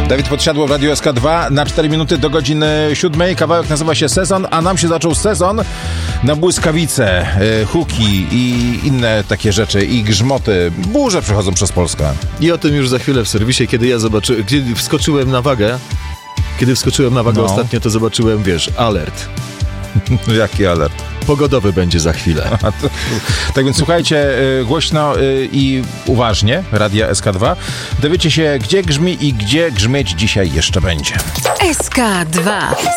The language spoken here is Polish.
Dawid Podsiadło w Radiu SK2 na 4 minuty do godziny 7. Kawałek nazywa się Sezon, a nam się zaczął sezon na błyskawice, huki i inne takie rzeczy i grzmoty. Burze przechodzą przez Polskę. I o tym już za chwilę w serwisie, kiedy wskoczyłem na wagę ostatnio, to zobaczyłem, alert. Jaki alert? Pogodowy będzie za chwilę. Tak więc słuchajcie głośno i uważnie Radia SK2. Dowiecie się, gdzie grzmi i gdzie grzmieć dzisiaj jeszcze będzie. SK2